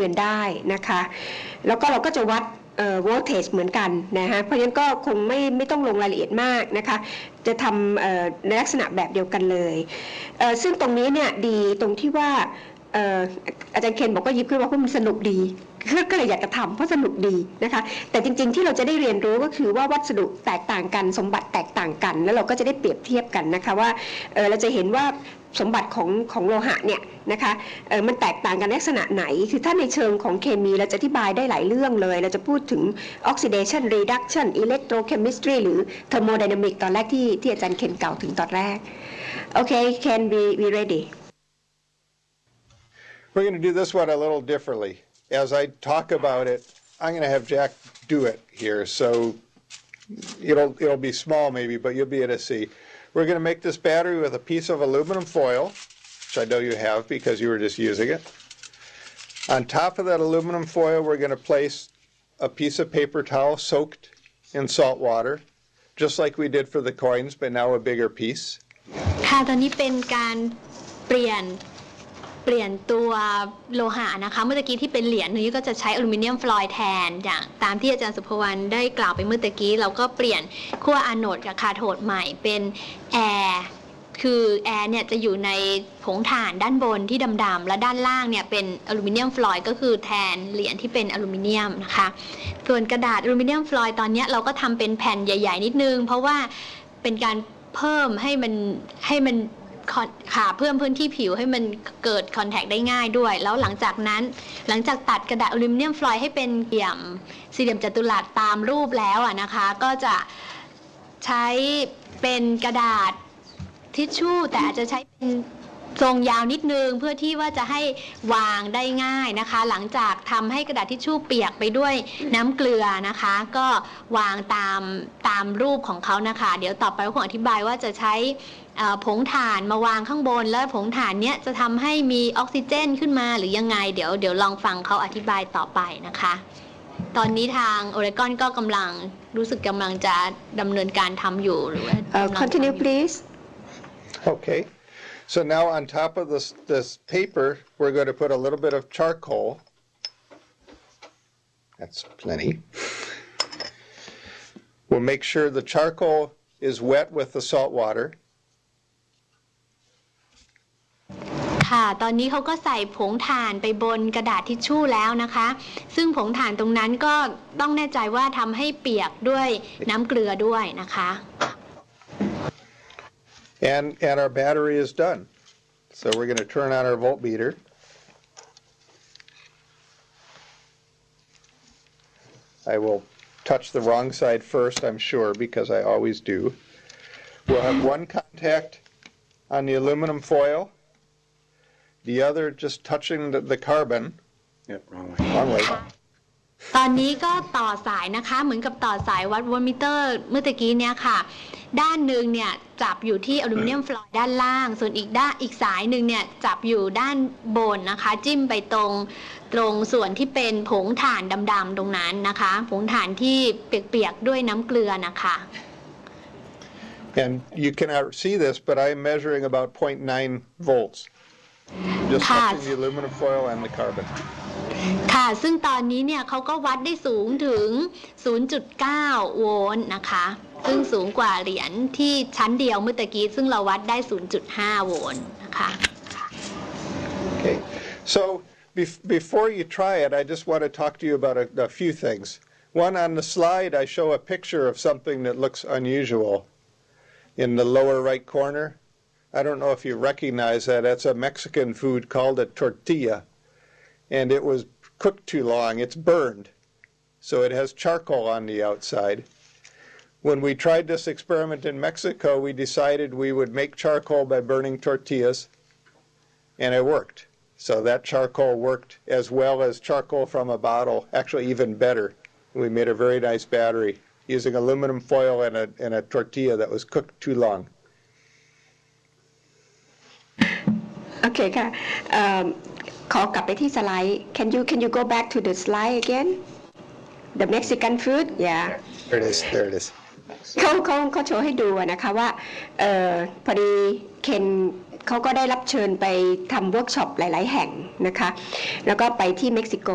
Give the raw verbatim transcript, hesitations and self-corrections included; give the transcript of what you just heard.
นได้นะคะแล้วก็เราก็จะวัดโวลเทจเหมือนกันนะฮะเพราะฉะนั้นก็คงไม่ไม่ต้องลงรายละเอียดมากนะคะจะทำในลักษณะแบบเดียวกันเลยซึ่งตรงนี้เนี่ยดีตรงที่ว่าอาจารย์เคนบอกว่ายิบขึ้นว่าเพราะมันสนุกดีก็เลยอยากจะทำเพราะสนุกดีนะคะแต่จริงๆที่เราจะได้เรียนรู้ก็คือว่าวัสดุแตกต่างกันสมบัติแตกต่างกันแล้วเราก็จะได้เปรียบเทียบกันนะคะว่าเราจะเห็นว่าสมบัติของของโลหะเนี่ยนะคะมันแตกต่างกันลักษณะไหนคือถ้าในเชิงของเคมีเราจะอธิบายได้หลายเรื่องเลยเราจะพูดถึง oxidation reduction electrochemistry หรือ thermodynamic ตอนแรกที่ที่อาจารย์เคนกล่าวถึงตอนแรกโอเค Ken we we ready We're going to do this one a little differently. As I talk about it, I'm going to have Jack do it here, so it'll it'll be small maybe, but you'll be able to see. We're going to make this battery with a piece of aluminum foil, which I know you have because you were just using it. On top of that aluminum foil, we're going to place a piece of paper towel soaked in salt water, just like we did for the coins, but now a bigger piece. ค่ะตอนนี้เป็นการเปลี่ยนเปลี่ยนตัวโลหะนะคะเมื่อกี้ที่เป็นเหรียญนี้ก็จะใช้อลูมิเนียมฟลอยด์แทนอย่างตามที่อาจารย์สุภวรรณได้กล่าวไปเมื่อกี้เราก็เปลี่ยนขั้วอะโนดกับคาโทดใหม่เป็นแอร์คือแอร์เนี่ยจะอยู่ในผงถ่านด้านบนที่ดำๆและด้านล่างเนี่ยเป็นอลูมิเนียมฟลอยด์ก็คือแทนเหรียญที่เป็นอลูมิเนียมนะคะส่วนกระดาษอลูมิเนียมฟลอยด์ตอนนี้เราก็ทำเป็นแผ่นใหญ่ๆนิดนึงเพราะว่าเป็นการเพิ่มให้มันให้มันค่ะเพิ่มพื้นที่ผิวให้มันเกิดคอนแทคได้ง่ายด้วยแล้วหลังจากนั้นหลังจากตัดกระดาษอลูมิเนียมฟลอยด์ให้เป็นเกี่ยมสี่เหลี่ยมจัตุรัสตามรูปแล้วอ่ะนะคะก็จะใช้เป็นกระดาษทิชชู่แต่อาจจะใช้เป็นทรงยาวนิดนึงเพื่อที่ว่าจะให้วางได้ง่ายนะคะหลังจากทำให้กระดาษทิชชู่เปียกไปด้วยน้ำเกลือนะคะก็วางตามตามรูปของเขานะคะเดี๋ยวต่อไปผมอธิบายว่าจะใช้ผงถ่านมาวางข้างบนแล้วผงถ่านเนี้ยจะทำให้มีออกซิเจนขึ้นมาหรือยังไงเดี๋ยวเดี๋ยวลองฟังเขาอธิบายต่อไปนะคะตอนนี้ทางโอเรกอนก็กำลังรู้สึกกำลังจะดำเนินการทำอยู่หรือว่า continue please Okay so now on top of this this paper we're going to put a little bit of charcoal that's plenty we'll make sure the charcoal is wet with the salt water ค่ะตอนนี้เขาก็ใส่ผงถ่านไปบนกระดาษทิชชู่แล้วนะคะซึ่งผงถ่านตรงนั้นก็ต้องแน่ใจว่าทำให้เปียกด้วยน้ำเกลือด้วยนะคะ and and our battery is done so we're going to turn on our voltmeter I will touch the wrong side first I'm sure because I always do we'll have one contact on the aluminum foil the other just touching the, the carbon yep wrong way wrong way ตอนนี้ก็ต่อสายนะคะเหมือนกับต่อสายวัดโวลต์มิเตอร์เมื่อตะกี้เนี่ยค่ะด้านหนึ่งเนี่ยจับอยู่ที่อลูมิเนียมฟลอยด์ด้านล่างส่วนอีกด้านอีกสายหนึ่งเนี่ยจับอยู่ด้านบนนะคะจิ้มไปตรงตรงส่วนที่เป็นผงถ่านดำๆตรงนั้นนะคะผงถ่านที่เปียกๆด้วยน้ำเกลือนะคะ and you cannot see this but I'm measuring about zero point nine volts just touching the aluminum foil and the carbon ค่ะซึ่งตอนนี้เนี่ยเขาก็วัดได้สูงถึง ศูนย์จุดเก้า โวลต์นะคะซึ่งสูงกว่าเหรียญที่ชั้นเดียวเมื่อตะกี้ซึ่งเราวัดได้ ศูนย์จุดห้า โวลต์นะคะ Okay so before you try it I just want to talk to you about a, a few things one on the slide I show a picture of something that looks unusual in the lower right corner I don't know if you recognize that that's a Mexican food called a tortilla and it was cooked too long it's burned so it has charcoal on the outside when we tried this experiment in Mexico we decided we would make charcoal by burning tortillas and it worked so that charcoal worked as well as charcoal from a bottle actually even better we made a very nice battery using aluminum foil and a, and a tortilla that was cooked too long okay ค่ะขอกลับไปที่สไลด์ can you can you go back to the slide again the Mexican food yeah there it is there it is เขาเขาเขาโชว์ให้ดูนะคะว่าเอ่อพอดีเคนเขาก็ได้รับเชิญไปทำเวิร์กช็อปหลายๆแห่งนะคะแล้วก็ไปที่เม็กซิโก